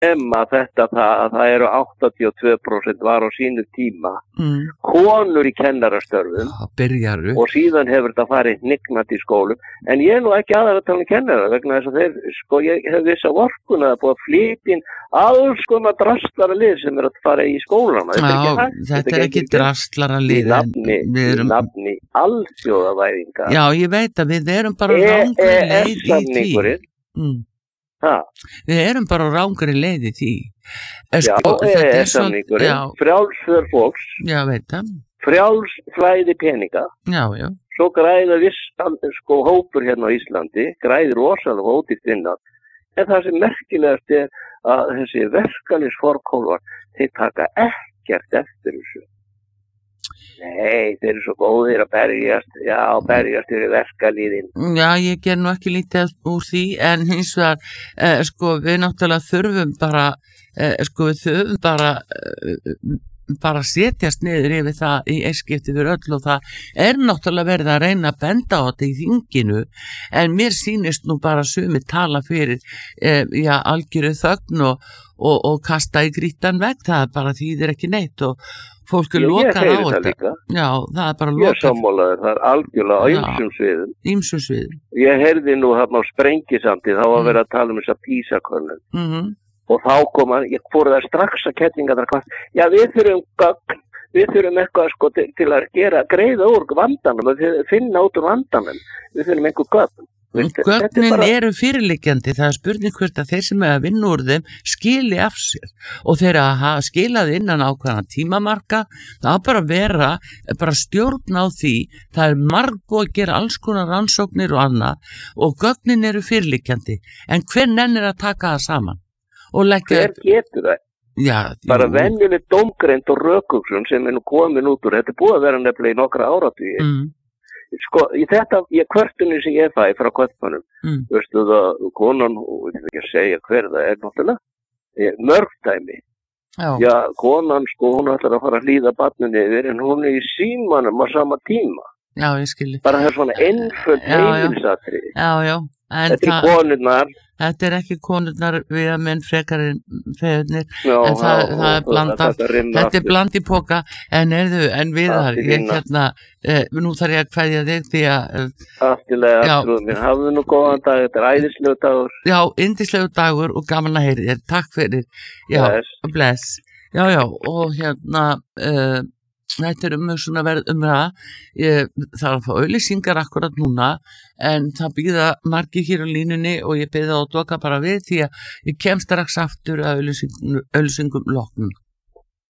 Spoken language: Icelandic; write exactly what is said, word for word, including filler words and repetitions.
Emma þetta það að það eru áttatíu og tvö prósent var á sínu tíma mm. konur í kennarastörfum byrjaru. Og síðan hefur þetta farið hnignandi í skólum en ég er nú ekki aðeins að tala um kennara vegna þess að þeir, sko, ég hef viss að vorkuna að búið að flytja inn alls konar drastlara lið sem er að fara í skólana. Já, þetta er, þetta er ekki drastlara lið í nafni, erum... í nafni alþjóðavæðingar. Já, ég veit að við erum bara rangri leið í því. Mm. Ha. Við erum bara rangri leið í því. Já, sko, e e s-samningurinn, frjálsför fólks, já, veit það. Frjáls flæði peninga. Já, já. Svo græða viss, sko, hópur hérna á Íslandi, græðir rosalega ódýrt innan. En það sem merkilegast er að þessi verkalýðsforkólfar, þeir taka ekkert eftir þessu. Nei, þeir eru svo góðir að berjast, já, berjast yfir verkalýðin. Já, ég ger nú ekki lítið úr því, en hins vegar, eh, sko, við náttúrulega þurfum bara, eh, sko, við þurfum bara, eh, bara setjast niður yfir það í einskipti fyrir öll og það er náttúrulega verið að reyna að benda á þetta í þinginu, en mér sýnist nú bara sumir tala fyrir, eh, já, algjöru þögn og, og, og kasta í grítan vegg, það er bara þýðir ekki neitt og fólk er lokar á þetta. Já, það er bara lokar. Ég er sammálaður, það er algjörlega á ýmsum sviðum. Ýmsum sviðum. Ég heyrði nú þarna á Sprengisanti, þá var verið að tala um þessa PISA-könnun. Mhm. Og þá kom að, ég fór það strax að kettinga þar hvað, já við þurfum gögn, við þurfum eitthvað sko til, til að gera, greiða úr vandanum, við finna út úr vandanum, við þurfum einhver gögn. Gögnin bara... eru fyrirliggjandi, það er spurning hvort að þeir sem er að vinna úr þeim skili af sér og þeir að hafa skilað innan ákveðna tímamarka, það á bara að vera bara stjórn á því, það er margóð að gera alls konar rannsóknir og annað og gögnin eru fyrirliggjandi, en hver nennir að taka það saman? Hver getur það? Já, bara venjuleg dómgreind og rökugsun sem er nú komin út úr, þetta er búið að vera nefnilega í nokkra áratugi. Mm. Sko, í þetta, ég kvörtunni sem ég fæ frá kvörtunum, mm. veistu það, konan, og ég vil ekki að segja hver það er náttúrulega, mörgdæmi. Já. Já, konan, sko, hún ætlar að fara að hlýða barninu yfir, en hún er í símanum á sama tíma. Já, ég skilji. Bara það er svona einföld heimilsatri. Já, já. En þetta er konurnar. Þetta er ekki konurnar við að menn frekar feðurnir, en það, já, það er blandað, þetta er bland í póka, en erðu, en við þar, ég hérna, eh, nú þarf ég að kveðja þig því að... Aftilega, aftrúð mér, hafðu nú góðan dag, þetta er æðislegu dagur. Já, yndislegu dagur og gaman að heyri þér, takk fyrir, já, bless. bless. Já, já, og hérna... Uh, Þetta er um svona verð umræða, ég þarf að fá auglýsingar akkurat núna en það býða margir hér á línunni og ég byrði á að doka bara við því að ég kem strax aftur að auglýsingum loknum.